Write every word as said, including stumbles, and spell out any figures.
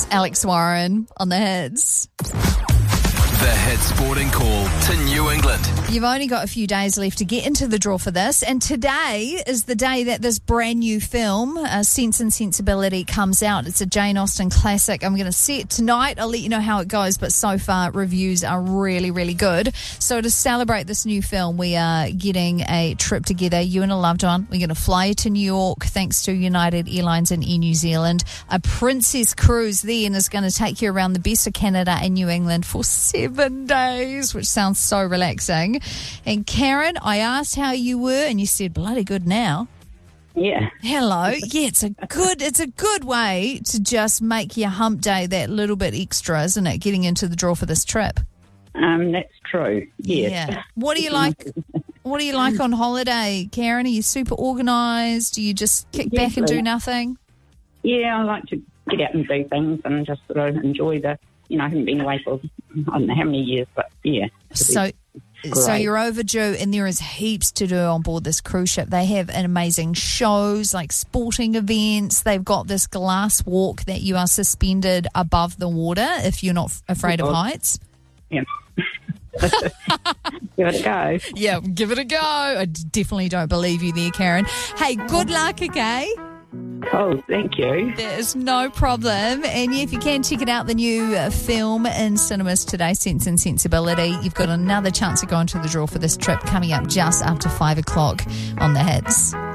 Alex Warren on the Hits. The Hit Sporting Call to New England. You've only got a few days left to get into the draw for this, and today is the day that this brand new film, uh, Sense and Sensibility, comes out. It's a Jane Austen classic. I'm going to see it tonight. I'll let you know how it goes, but so far reviews are really, really good. So to celebrate this new film, we are getting a trip together, you and a loved one. We're going to fly you to New York, thanks to United Airlines and Air New Zealand. A Princess cruise then is going to take you around the best of Canada and New England for seven days, which sounds so relaxing. And Karen, I asked how you were, and you said bloody good now. Yeah. Hello. Yeah, it's a good it's a good way to just make your hump day that little bit extra, isn't it? Getting into the draw for this trip. Um, that's true. Yes. Yeah. What do you like? What do you like on holiday, Karen? Are you super organised? Do you just kick Yeah, back and do please. nothing? Yeah, I like to get out and do things and just sort of enjoy the, you know, I haven't been away for I don't know how many years, but yeah. So, so great. you're overdue, and there is heaps to do on board this cruise ship. They have an amazing shows, like sporting events. They've got this glass walk that you are suspended above the water if you're not f- afraid Oh, of God. heights. Yeah. Give it a go. Yeah, give it a go. I d- definitely don't believe you there, Karen. Hey, good luck, okay? Oh, thank you. There is no problem. And yeah, if you can, check it out, the new uh, film in cinemas today, Sense and Sensibility. You've got another chance to go into the draw for this trip coming up just after five o'clock on the Hits.